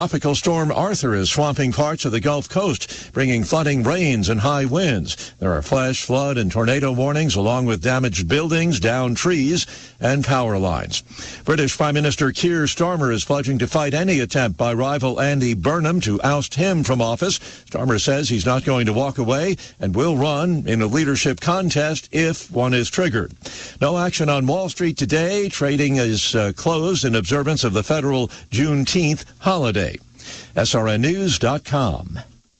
Tropical storm Arthur is swamping parts of the Gulf Coast, bringing flooding rains and high winds. There are flash flood and tornado warnings, along with damaged buildings, downed trees, and power lines. British Prime Minister Keir Starmer is pledging to fight any attempt by rival Andy Burnham to oust him from office. Starmer says he's not going to walk away and will run in a leadership contest if one is triggered. No action on Wall Street today. Trading is closed in observance of the federal Juneteenth holiday. SRNnews.com.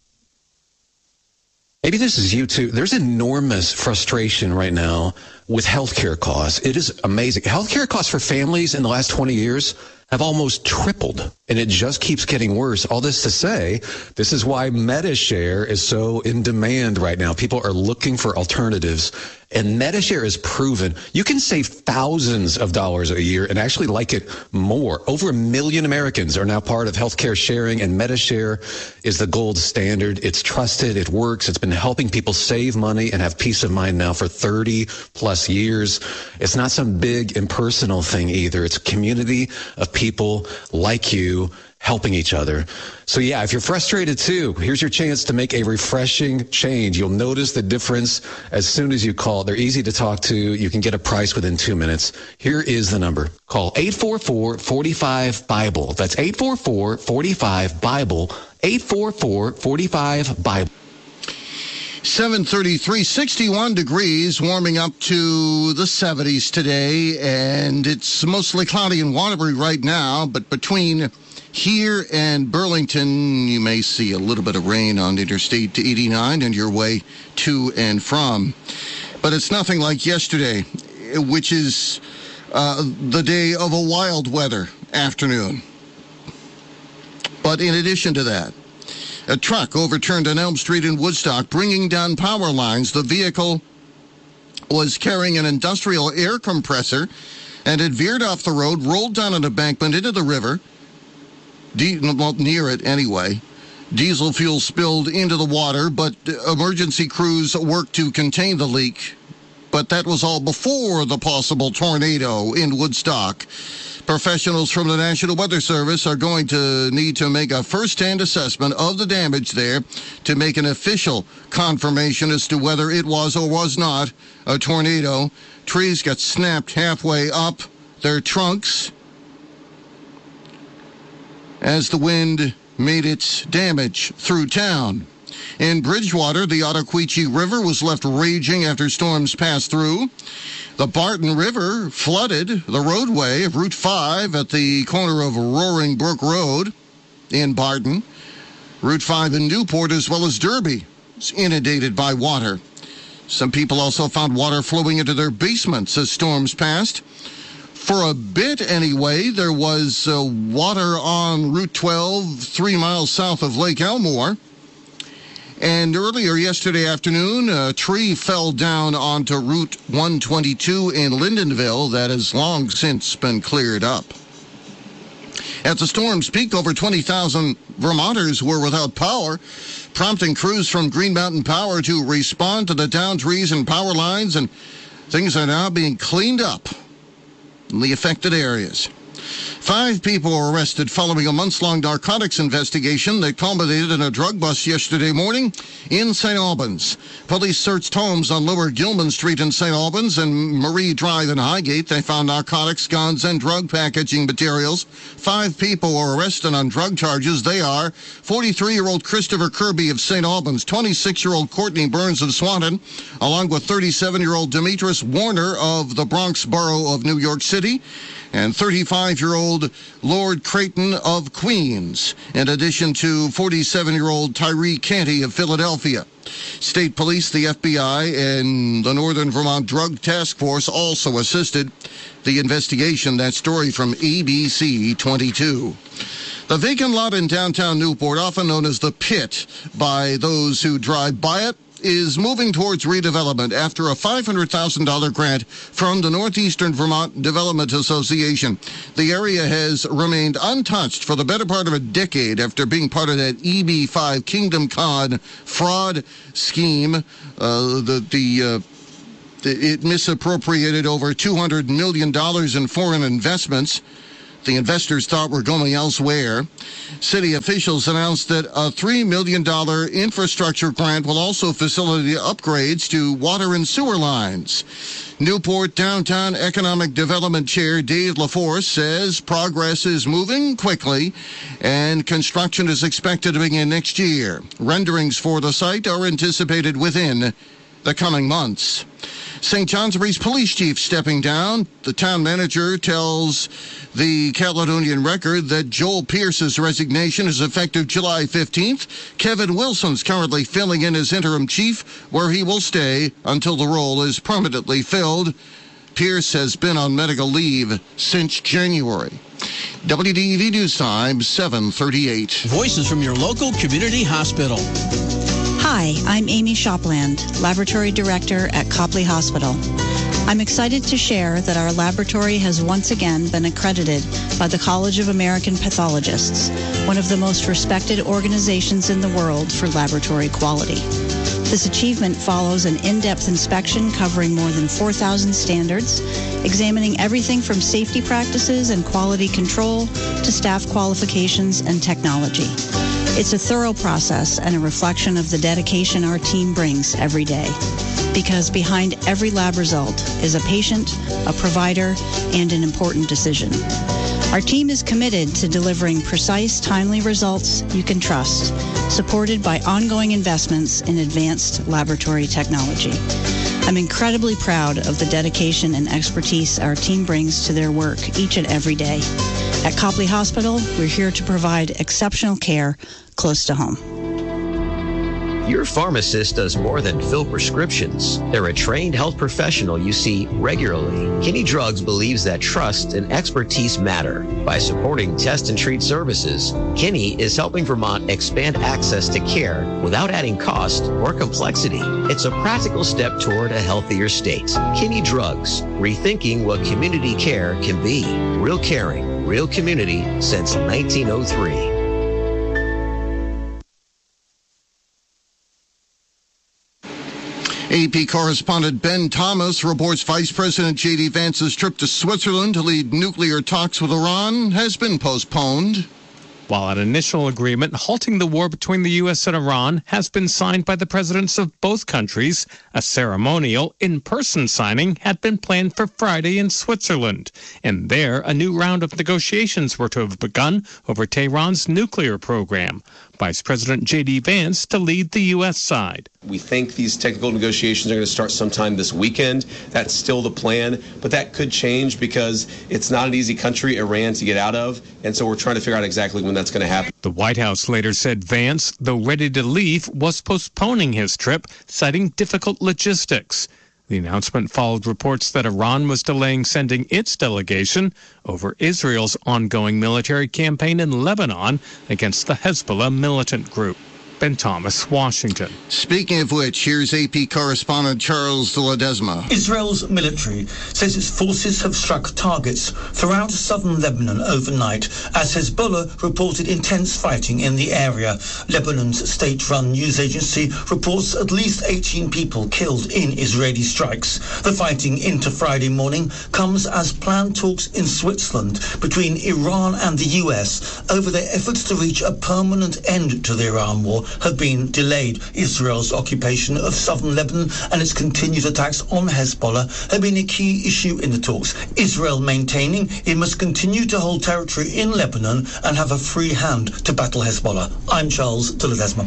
Maybe this is you too. There's enormous frustration right now with healthcare costs. It is amazing. Healthcare costs for families in the last 20 years have almost tripled, and it just keeps getting worse. All this to say, this is why MediShare is so in demand right now. People are looking for alternatives, and MediShare is proven you can save thousands of dollars a year and actually like it more. Over 1 million Americans are now part of healthcare sharing, and MediShare is the gold standard. It's trusted. It works. It's been helping people save money and have peace of mind now for 30 plus years. It's not some big impersonal thing either. It's a community of people like you helping each other. So yeah, if you're frustrated too, here's your chance to make a refreshing change. You'll notice the difference as soon as you call. They're easy to talk to. You can get a price within 2 minutes. Here is the number. Call 844-45-BIBLE. That's 844-45-BIBLE. 844-45-BIBLE. 7:33, 61 degrees, warming up to the 70s today, and it's mostly cloudy in Waterbury right now, but between here and Burlington, you may see a little bit of rain on Interstate 89 and your way to and from. But it's nothing like yesterday, which is the day of a wild weather afternoon. But in addition to that, a truck overturned on Elm Street in Woodstock, bringing down power lines. The vehicle was carrying an industrial air compressor and had veered off the road, rolled down an embankment into the river, near it anyway. Diesel fuel spilled into the water, but emergency crews worked to contain the leak. But that was all before the possible tornado in Woodstock. Professionals from the National Weather Service are going to need to make a first-hand assessment of the damage there to make an official confirmation as to whether it was or was not a tornado. Trees got snapped halfway up their trunks as the wind made its damage through town. In Bridgewater, the Ottauquechee River was left raging after storms passed through. The Barton River flooded the roadway of Route 5 at the corner of Roaring Brook Road in Barton. Route 5 in Newport, as well as Derby, is inundated by water. Some people also found water flowing into their basements as storms passed. For a bit, anyway, there was water on Route 12, 3 miles south of Lake Elmore. And earlier yesterday afternoon, a tree fell down onto Route 122 in Lyndonville that has long since been cleared up. At the storm's peak, over 20,000 Vermonters were without power, prompting crews from Green Mountain Power to respond to the downed trees and power lines, and things are now being cleaned up in the affected areas. 5 people were arrested following a months-long narcotics investigation that culminated in a drug bust yesterday morning in St. Albans. Police searched homes on Lower Gilman Street in St. Albans and Marie Drive in Highgate. They found narcotics, guns, and drug packaging materials. 5 people were arrested on drug charges. They are 43-year-old Christopher Kirby of St. Albans, 26-year-old Courtney Burns of Swanton, along with 37-year-old Demetrius Warner of the Bronx Borough of New York City, and 35-year-old Lord Creighton of Queens, in addition to 47-year-old Tyree Canty of Philadelphia. State Police, the FBI, and the Northern Vermont Drug Task Force also assisted the investigation. That story from ABC 22. The vacant lot in downtown Newport, often known as the Pit by those who drive by it, is moving towards redevelopment after a $500,000 grant from the Northeastern Vermont Development Association. The area has remained untouched for the better part of a decade after being part of that EB5 Kingdom Con fraud scheme. It misappropriated over $200 million in foreign investments. the investors thought were going elsewhere. City officials announced that a $3 million infrastructure grant will also facilitate upgrades to water and sewer lines. Newport Downtown Economic Development Chair Dave LaForce says progress is moving quickly and construction is expected to begin next year. Renderings for the site are anticipated within the coming months. St. Johnsbury's police chief stepping down. The town manager tells the Caledonian Record that Joel Pierce's resignation is effective July 15th. Kevin Wilson's currently filling in as interim chief, where he will stay until the role is permanently filled. Pierce has been on medical leave since January. WDEV News Time, 7:38. Voices from your local community hospital. Hi, I'm Amy Shopland, Laboratory Director at Copley Hospital. I'm excited to share that our laboratory has once again been accredited by the College of American Pathologists, one of the most respected organizations in the world for laboratory quality. This achievement follows an in-depth inspection covering more than 4,000 standards, examining everything from safety practices and quality control to staff qualifications and technology. It's a thorough process and a reflection of the dedication our team brings every day. Because behind every lab result is a patient, a provider, and an important decision. Our team is committed to delivering precise, timely results you can trust, supported by ongoing investments in advanced laboratory technology. I'm incredibly proud of the dedication and expertise our team brings to their work each and every day. At Copley Hospital, we're here to provide exceptional care close to home. Your pharmacist does more than fill prescriptions. They're a trained health professional you see regularly. Kinney Drugs believes that trust and expertise matter. By supporting test and treat services, Kinney is helping Vermont expand access to care without adding cost or complexity. It's a practical step toward a healthier state. Kinney Drugs, rethinking what community care can be. Real caring, real community since 1903. AP correspondent Ben Thomas reports Vice President J.D. Vance's trip to Switzerland to lead nuclear talks with Iran has been postponed. While an initial agreement halting the war between the U.S. and Iran has been signed by the presidents of both countries, a ceremonial in-person signing had been planned for Friday in Switzerland. And there, a new round of negotiations were to have begun over Tehran's nuclear program. Vice President J.D. Vance to lead the U.S. side. We think these technical negotiations are going to start sometime this weekend. That's still the plan, but that could change because it's not an easy country, Iran, to get out of, and so we're trying to figure out exactly when that's going to happen. The White House later said Vance, though ready to leave, was postponing his trip, citing difficult logistics. The announcement followed reports that Iran was delaying sending its delegation over Israel's ongoing military campaign in Lebanon against the Hezbollah militant group. Ben Thomas, Washington. Speaking of which, here's AP correspondent Charles de Ledesma. Israel's military says its forces have struck targets throughout southern Lebanon overnight as Hezbollah reported intense fighting in the area. Lebanon's state-run news agency reports at least 18 people killed in Israeli strikes. The fighting into Friday morning comes as planned talks in Switzerland between Iran and the US over their efforts to reach a permanent end to the Iran war have been delayed. Israel's occupation of southern Lebanon and its continued attacks on Hezbollah have been a key issue in the talks. Israel maintaining it must continue to hold territory in Lebanon and have a free hand to battle Hezbollah. I'm Charles de Ledesma.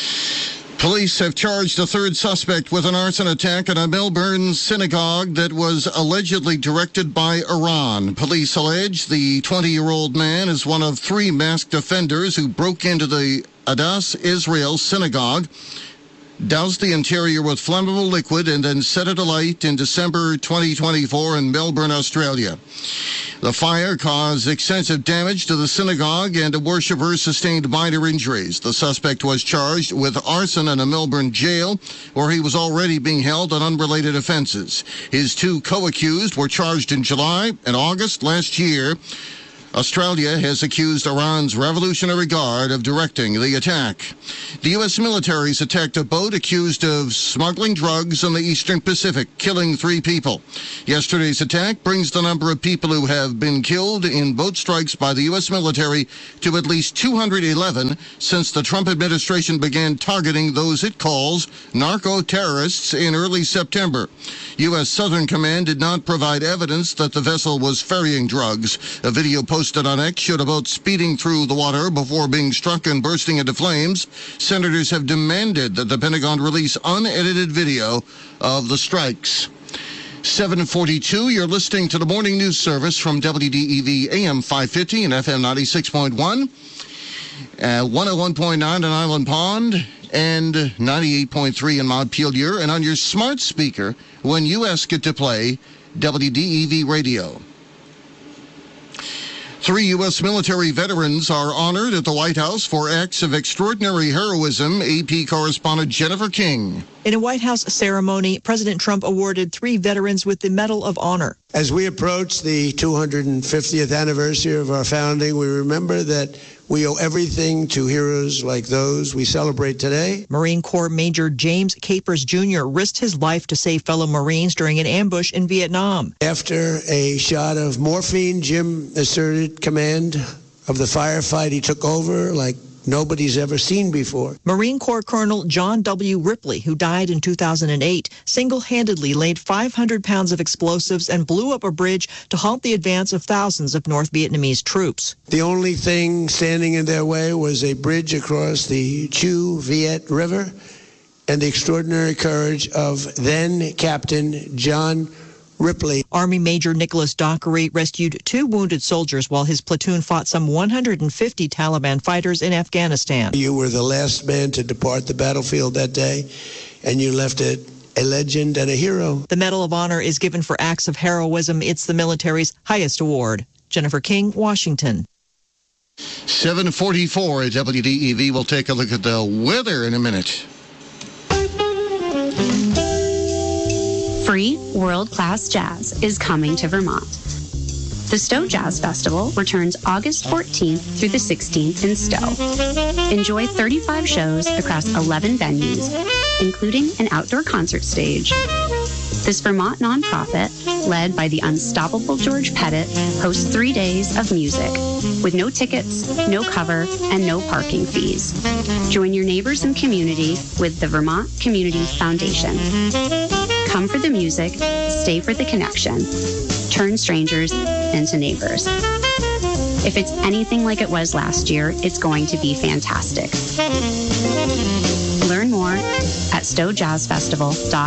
Police have charged a third suspect with an arson attack at a Melbourne synagogue that was allegedly directed by Iran. Police allege the 20-year-old man is one of three masked offenders who broke into the Adass Israel synagogue, doused the interior with flammable liquid, and then set it alight in December 2024 in Melbourne, Australia. The fire caused extensive damage to the synagogue, and a worshiper sustained minor injuries. The suspect was charged with arson in a Melbourne jail, where he was already being held on unrelated offenses. His two co-accused were charged in July and August last year Australia has accused Iran's Revolutionary Guard of directing the attack. The U.S. military's attacked a boat accused of smuggling drugs in the Eastern Pacific, killing 3 people. Yesterday's attack brings the number of people who have been killed in boat strikes by the U.S. military to at least 211 since the Trump administration began targeting those it calls narco-terrorists in early September. U.S. Southern Command did not provide evidence that the vessel was ferrying drugs. A video posted on X showed a boat speeding through the water before being struck and bursting into flames. Senators have demanded that the Pentagon release unedited video of the strikes. 7:42, you're listening to the Morning News Service from WDEV AM 550 and FM 96.1, 101.9 in Island Pond, and 98.3 in Montpelier, and on your smart speaker when you ask it to play WDEV Radio. 3 U.S. military veterans are honored at the White House for acts of extraordinary heroism. AP correspondent Jennifer King. In a White House ceremony, President Trump awarded 3 veterans with the Medal of Honor. As we approach the 250th anniversary of our founding, we remember that we owe everything to heroes like those we celebrate today. Marine Corps Major James Capers Jr. risked his life to save fellow Marines during an ambush in Vietnam. After a shot of morphine, Jim asserted command of the firefight. He took over like nobody's ever seen before. Marine Corps Colonel John W. Ripley, who died in 2008, single-handedly laid 500 pounds of explosives and blew up a bridge to halt the advance of thousands of North Vietnamese troops. The only thing standing in their way was a bridge across the Chu Viet River and the extraordinary courage of then Captain John Ripley. Army Major Nicholas Dockery rescued 2 wounded soldiers while his platoon fought some 150 Taliban fighters in Afghanistan. You were the last man to depart the battlefield that day, and you left it a legend and a hero. The Medal of Honor is given for acts of heroism. It's the military's highest award. Jennifer King, Washington. 7:44 at WDEV. We'll take a look at the weather in a minute. Free world-class jazz is coming to Vermont. The Stowe Jazz Festival returns August 14th through the 16th in Stowe. Enjoy 35 shows across 11 venues, including an outdoor concert stage. This Vermont nonprofit, led by the unstoppable George Pettit, hosts 3 days of music with no tickets, no cover, and no parking fees. Join your neighbors and community with the Vermont Community Foundation. Come for the music, stay for the connection. Turn strangers into neighbors. If it's anything like it was last year, it's going to be fantastic. Learn more at stowejazzfestival.org.